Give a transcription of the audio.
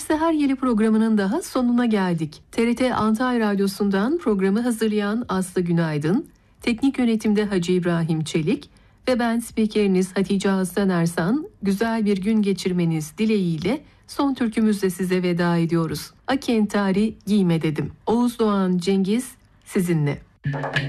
Seher Yeli programının daha sonuna geldik. TRT Antalya Radyosu'ndan programı hazırlayan Aslı Günaydın, teknik yönetimde Hacı İbrahim Çelik ve ben spikeriniz Hatice Aslan Ersan. Güzel bir gün geçirmeniz dileğiyle son türkümüzle size veda ediyoruz. Akentari giyme dedim. Oğuz Doğan Cengiz sizinle.